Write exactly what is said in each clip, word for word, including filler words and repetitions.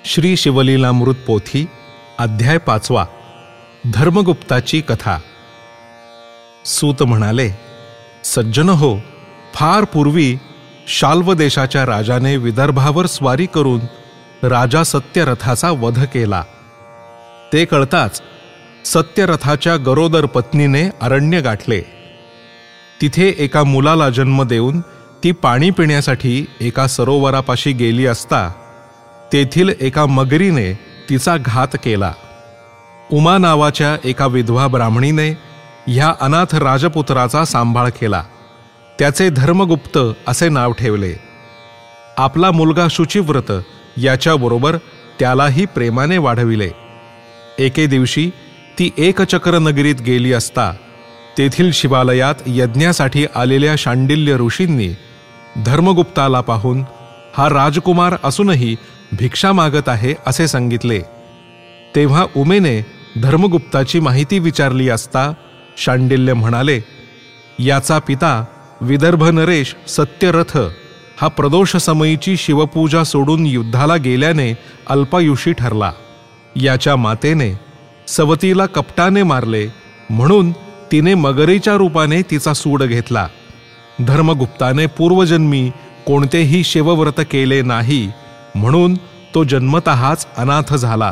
श्री शिवलीलामृत पोथी अध्याय पाचवा. धर्मगुप्ताची कथा. सूत म्हणाले, सज्जन हो, फार पूर्वी शाल्व देशाच्या राजाने विदर्भावर स्वारी करून राजा सत्यरथाचा वध केला. ते कळताच सत्यरथाच्या गरोदर पत्नीने अरण्य गाठले. तिथे एका मुलाला जन्म देऊन ती पाणी पिण्यासाठी एका सरोवरापाशी गेली असता तेथील एका मगरीने तिचा घात केला. उमा नावाच्या एका विधवा ब्राह्मणीने ह्या अनाथ राजपुत्राचा सांभाळ केला. त्याचे धर्मगुप्त असे नाव ठेवले. आपला मुलगा शुचिव्रत याच्याबरोबर त्यालाही प्रेमाने वाढविले. एके दिवशी ती एकचक्र नगरीत गेली असता तेथील शिवालयात यज्ञासाठी आलेल्या शांडिल्य ऋषींनी धर्मगुप्ताला पाहून हा राजकुमार असूनही भिक्षा मागत आहे असे सांगितले. तेव्हा उमेने धर्मगुप्ताची माहिती विचारली असता शांडिल्य म्हणाले, याचा पिता विदर्भ नरेश सत्यरथ हा प्रदोष समयीची शिवपूजा सोडून युद्धाला गेल्याने अल्पायुषी ठरला. याच्या मातेने सवतीला कपटाने मारले म्हणून तिने मगरीच्या रूपाने तिचा सूड घेतला. धर्मगुप्ताने पूर्वजन्मी कोणतेही शिवव्रत केले नाही म्हणून तो जन्मतःच अनाथ झाला.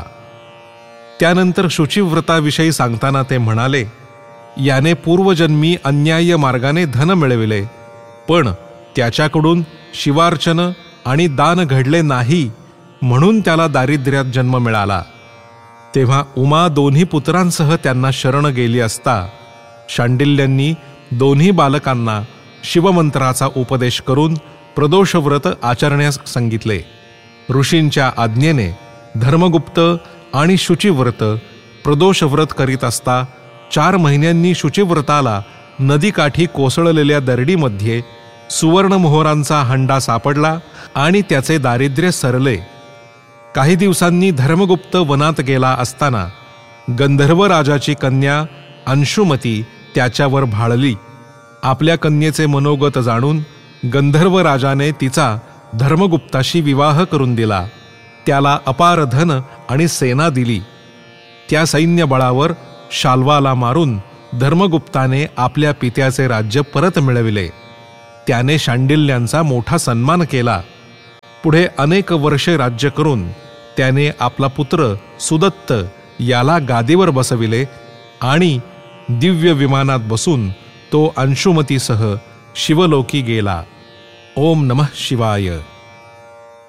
त्यानंतर शुचिव्रताविषयी सांगताना ते म्हणाले, याने पूर्वजन्मी अन्याय्य मार्गाने धन मिळविले, पण त्याच्याकडून शिवार्चन आणि दान घडले नाही म्हणून त्याला दारिद्र्यात जन्म मिळाला. तेव्हा उमा दोन्ही पुत्रांसह त्यांना शरण गेली असता शांडिल्यांनी दोन्ही बालकांना शिवमंत्राचा उपदेश करून प्रदोषव्रत आचरण्यास सांगितले. ऋषींच्या आज्ञेने धर्मगुप्त आणि शुचिव्रत प्रदोषव्रत करीत असता चार महिन्यांनी शुचिव्रताला नदीकाठी कोसळलेल्या दरडीमध्ये सुवर्णमोहरांचा हंडा सापडला आणि त्याचे दारिद्र्य सरले. काही दिवसांनी धर्मगुप्त वनात गेला असताना गंधर्व राजाची कन्या अंशुमती त्याच्यावर भाळली. आपल्या कन्येचे मनोगत जाणून गंधर्व राजाने तिचा धर्मगुप्ताशी विवाह करून दिला. त्याला अपार धन आणि सेना दिली. त्या सैन्यबळावर शाल्वाला मारून धर्मगुप्ताने आपल्या पित्याचे राज्य परत मिळविले. त्याने शांडिल्यांचा मोठा सन्मान केला. पुढे अनेक वर्षे राज्य करून त्याने आपला पुत्र सुदत्त याला गादीवर बसविले आणि दिव्य विमानात बसून तो अंशुमतीसह शिवलोकी गेला. ओम नमः शिवाय.